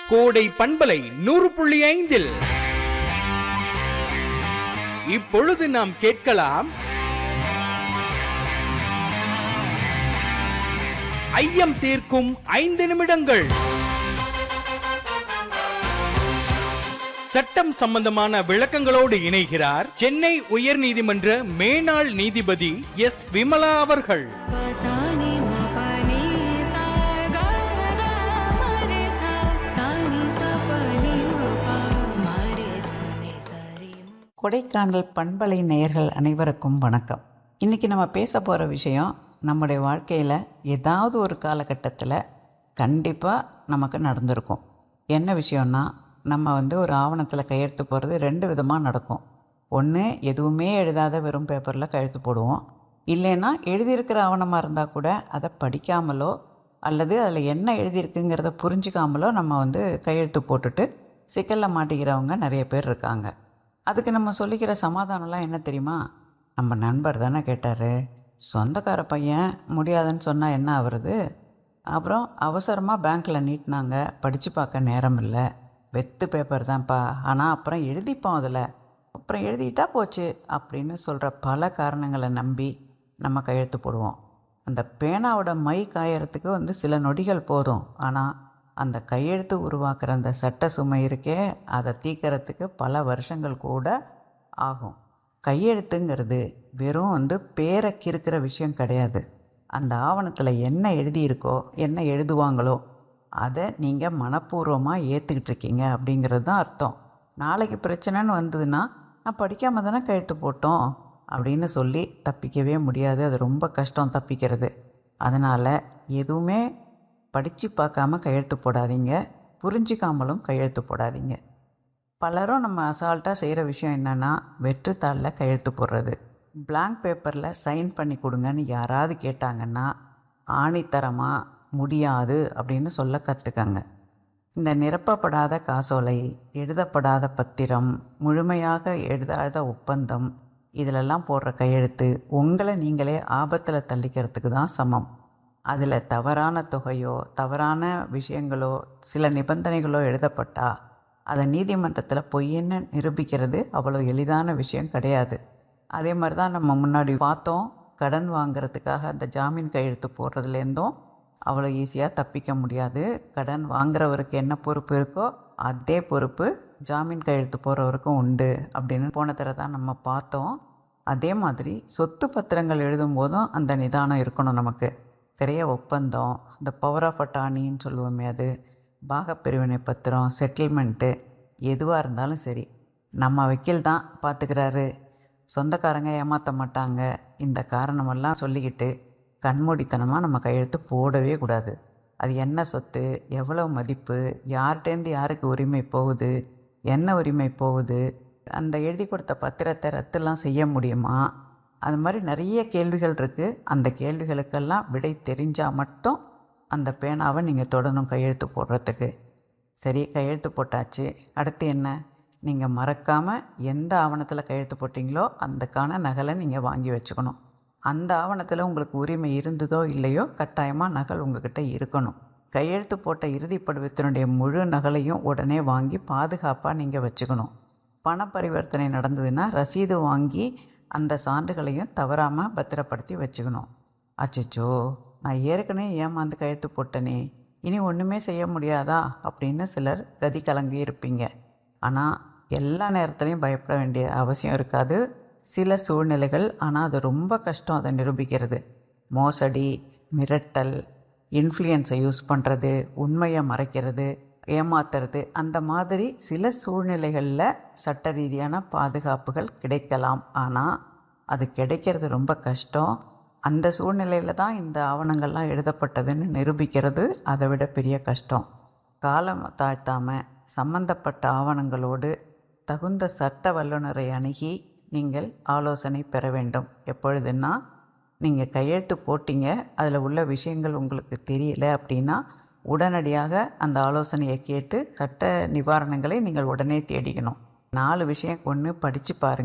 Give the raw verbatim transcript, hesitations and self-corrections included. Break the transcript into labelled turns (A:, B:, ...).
A: கோடை பண்பலை நூறு புள்ளி ஐந்தில் இப்பொழுது நாம் கேட்கலாம் ஐயம் தீர்க்கும் ஐந்து நிமிடங்கள். சட்டம் சம்பந்தமான விளக்கங்களோடு இணைகிறார் சென்னை உயர் நீதிமன்ற மேனாள் நீதிபதி எஸ் விமலா அவர்கள்.
B: கொடைக்கானல் பண்பலை நேயர்கள் அனைவருக்கும் வணக்கம். இன்றைக்கி நம்ம பேச போகிற விஷயம் நம்முடைய வாழ்க்கையில் ஏதாவது ஒரு காலகட்டத்தில் கண்டிப்பாக நமக்கு நடந்திருக்கும். என்ன விஷயம்னா, நம்ம வந்து ஒரு ஆவணத்தில் கையெழுத்து போடுறது ரெண்டு விதமாக நடக்கும். ஒன்று, எதுவுமே எழுதாத வெறும் பேப்பரில் கையெழுத்து போடுவோம். இல்லைன்னா எழுதியிருக்கிற ஆவணமாக இருந்தால் கூட அதை படிக்காமலோ அல்லது அதில் என்ன எழுதியிருக்குங்கிறத புரிஞ்சிக்காமலோ நம்ம வந்து கையெழுத்து போட்டுட்டு சிக்கலில் மாட்டிக்கிறவங்க நிறைய பேர் இருக்காங்க. அதுக்கு நம்ம சொல்லிக்கிற சமாதானம்லாம் என்ன தெரியுமா? நம்ம நண்பர் தானே கேட்டார், சொந்தக்கார பையன் முடியாதுன்னு சொன்னால் என்ன ஆகுறது? அப்புறம் அவசரமாக பேங்க்கில் நீட்டினாங்க, படித்து பார்க்க நேரம் இல்லை, வெத்து பேப்பர் தான்ப்பா, ஆனால் அப்புறம் எழுதிப்போம், அதில் அப்புறம் எழுதிட்டா போச்சு அப்படின்னு சொல்கிற பல காரணங்களை நம்பி நம்ம கையெழுத்து போடுவோம். அந்த பேனாவோட மை காயறதுக்கு வந்து சில நொடிகள் போதும். ஆனால் அந்த கையெழுத்து உருவாக்குற அந்த சட்ட சுமை இருக்கே, அதை தீக்கிறதுக்கு பல வருஷங்கள் கூட ஆகும். கையெழுத்துங்கிறது வெறும் வந்து பேரை கிறுக்கிற விஷயம் கிடையாது. அந்த ஆவணத்தில் என்ன எழுதியிருக்கோ, என்ன எழுதுவாங்களோ அதை நீங்கள் மனப்பூர்வமாக ஏற்றுக்கிட்டு இருக்கீங்க அப்படிங்கிறது தான் அர்த்தம். நாளைக்கு பிரச்சனைன்னு வந்ததுன்னா, நான் படிக்காமல் தானே கையெழுத்து போட்டோம் அப்படின்னு சொல்லி தப்பிக்கவே முடியாது. அது ரொம்ப கஷ்டம் தப்பிக்கிறது. அதனால் எதுவுமே படித்து பார்க்காம கையெழுத்து போடாதீங்க, புரிஞ்சிக்காமலும் கையெழுத்து போடாதீங்க. பலரும் நம்ம அசால்ட்டாக செய்கிற விஷயம் என்னென்னா, வெற்றுத்தாளில் கையெழுத்து போடுறது. பிளாங்க் பேப்பரில் சைன் பண்ணி கொடுங்கன்னு யாராவது கேட்டாங்கன்னா ஆணித்தரமாக முடியாது அப்படின்னு சொல்ல கற்றுக்கங்க. இந்த நிரப்பப்படாத காசோலை, எழுதப்படாத பத்திரம், முழுமையாக எழுதாத ஒப்பந்தம், இதிலெல்லாம் போடுற கையெழுத்து உங்களை நீங்களே ஆபத்தில் தள்ளிக்கிறதுக்கு தான் சமம். அதில் தவறான தொகையோ தவறான விஷயங்களோ சில நிபந்தனைகளோ எழுதப்பட்டால் அதை நீதிமன்றத்தில் பொய்ன்னு நிரூபிக்கிறது அவ்வளோ எளிதான விஷயம் கிடையாது. அதே மாதிரி தான் நம்ம முன்னாடி பார்த்தோம், கடன் வாங்கிறதுக்காக அந்த ஜாமீன் கையெழுத்து போடுறதுலேருந்தும் அவ்வளோ ஈஸியாக தப்பிக்க முடியாது. கடன் வாங்குறவருக்கு என்ன பொறுப்பு இருக்கோ அதே பொறுப்பு ஜாமீன் கையெழுத்து போடுறவருக்கும் உண்டு அப்படின்னு போன தடவை தான் நம்ம பார்த்தோம். அதே மாதிரி சொத்து பத்திரங்கள் எழுதும் போதும் அந்த நிதானம் இருக்கணும் நமக்கு. கிரைய ஒப்பந்தம், இந்த பவர் ஆஃப் அட்டார்னின்னு சொல்லுவோமே, அது பாகப்பிரிவினை பத்திரம், செட்டில்மெண்ட்டு, எதுவாக இருந்தாலும் சரி நம்ம வக்கீல் தான் பார்த்துக்கிறாரு, சொந்தக்காரங்க ஏமாற்ற மாட்டாங்க, இந்த காரணமெல்லாம் சொல்லிக்கிட்டு கண்மூடித்தனமாக நம்ம கையெழுத்து போடவே கூடாது. அது என்ன சொத்து, எவ்வளோ மதிப்பு, யார்கிட்டேருந்து யாருக்கு உரிமை போகுது, என்ன உரிமை போகுது, அந்த எழுதி கொடுத்த பத்திரத்தை ரத்துலாம் செய்ய முடியுமா, அது மாதிரி நிறைய கேள்விகள் இருக்குது. அந்த கேள்விகளுக்கெல்லாம் விடை தெரிஞ்சால் மட்டும் அந்த பேனாவை நீங்கள் தொடணும் கையெழுத்து போடுறதுக்கு. சரி, கையெழுத்து போட்டாச்சு, அடுத்து என்ன? நீங்கள் மறக்காமல் எந்த ஆவணத்தில் கையெழுத்து போட்டிங்களோ அதுக்கான நகலை நீங்கள் வாங்கி வச்சுக்கணும். அந்த ஆவணத்தில் உங்களுக்கு உரிமை இருந்ததோ இல்லையோ கட்டாயமாக நகல் உங்கள்கிட்ட இருக்கணும். கையெழுத்து போட்ட இறுதி படிவத்தினுடைய முழு நகலையும் உடனே வாங்கி பாதுகாப்பாக நீங்கள் வச்சுக்கணும். பண பரிவர்த்தனை நடந்ததுன்னா ரசீது வாங்கி அந்த சான்றுகளையும் தவறாமல் பத்திரப்படுத்தி வச்சுக்கணும். அச்சச்சோ, நான் ஏற்கனவே ஏமாந்து கையெழுத்து போட்டனே, இனி ஒன்றுமே செய்ய முடியாதா அப்படின்னு சிலர் கதி கலங்கி இருப்பீங்க. ஆனால் எல்லா நேரத்துலையும் பயப்பட வேண்டிய அவசியம் இருக்காது. சில சூழ்நிலைகள், ஆனால் அது ரொம்ப கஷ்டம் அதை நிரூபிக்கிறது. மோசடி, மிரட்டல், இன்ஃப்ளூயன்ஸை யூஸ் பண்ணுறது, உண்மையை மறைக்கிறது, ஏமாத்துறது, அந்த மாதிரி சில சூழ்நிலைகளில் சட்ட ரீதியான பாதுகாப்புகள் கிடைக்கலாம். ஆனால் அது கிடைக்கிறது ரொம்ப கஷ்டம். அந்த சூழ்நிலையில் தான் இந்த ஆவணங்கள்லாம் எழுதப்பட்டதுன்னு நிரூபிக்கிறது அதை விட பெரிய கஷ்டம். காலம் தாழ்த்தாமல் சம்பந்தப்பட்ட ஆவணங்களோடு தகுந்த சட்ட வல்லுநரை அணுகி நீங்கள் ஆலோசனை பெற வேண்டும். எப்பொழுதுன்னா, நீங்கள் கையெழுத்து போட்டிங்க, அதில் உள்ள விஷயங்கள் உங்களுக்கு தெரியல அப்படின்னா உடனடியாக அந்த ஆலோசனையை கேட்டு சட்ட நிவாரணங்களை நீங்கள் உடனே தேடிக்கணும். நாலு விஷயம் ஒன்று படித்து பாருங்கள்.